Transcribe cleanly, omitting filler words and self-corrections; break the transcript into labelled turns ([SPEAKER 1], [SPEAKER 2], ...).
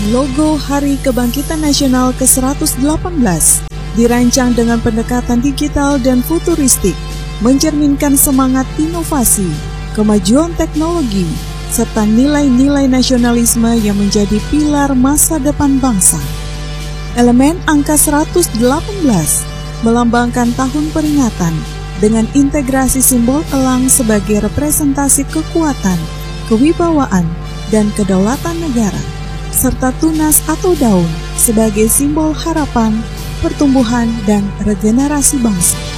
[SPEAKER 1] Logo Hari Kebangkitan Nasional ke-118 dirancang dengan pendekatan digital dan futuristik, mencerminkan semangat inovasi, kemajuan teknologi, serta nilai-nilai nasionalisme yang menjadi pilar masa depan bangsa. Elemen angka 118 melambangkan tahun peringatan dengan integrasi simbol elang sebagai representasi kekuatan, kewibawaan, dan kedaulatan negara, serta tunas atau daun sebagai simbol harapan, pertumbuhan, dan regenerasi bangsa.